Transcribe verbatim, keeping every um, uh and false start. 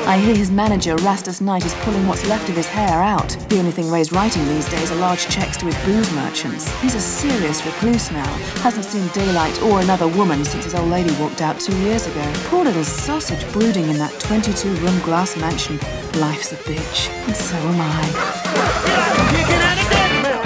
I hear his manager, Rastus Knight, is pulling what's left of his hair out. The only thing Ray's writing these days are large checks to his booze merchants. He's a serious recluse now. Hasn't seen daylight or another woman since his old lady walked out two years ago. Poor little sausage brooding in that twenty-two room glass mansion. Life's a bitch, and so am I.